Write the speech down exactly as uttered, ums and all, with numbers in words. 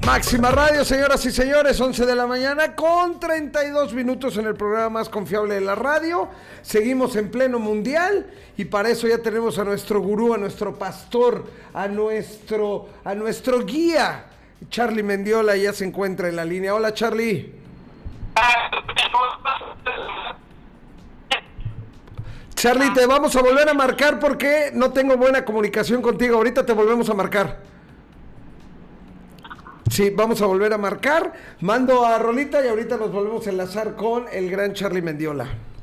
Máxima Radio, señoras y señores, once de la mañana con treinta y dos minutos en el programa más confiable de la radio. Seguimos en pleno mundial y para eso ya tenemos a nuestro gurú, a nuestro pastor, a nuestro, a nuestro guía. Charlie Mendiola ya se encuentra en la línea. Hola, Charlie. Charlie, te vamos a volver a marcar porque no tengo buena comunicación contigo. Ahorita te volvemos a marcar. Sí, vamos a volver a marcar. Mando a Rolita y ahorita nos volvemos a enlazar con el gran Charlie Mendiola.